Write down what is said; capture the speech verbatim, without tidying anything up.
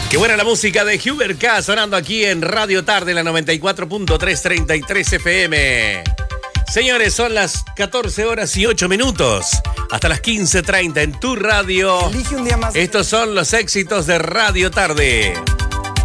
Qué buena la música de Hubert K sonando aquí en Radio Tarde, la noventa y cuatro punto tres, treinta y tres F M. Señores, son las catorce horas y ocho minutos. Hasta las quince treinta en tu radio. Elige un día más. Estos son los éxitos de Radio Tarde.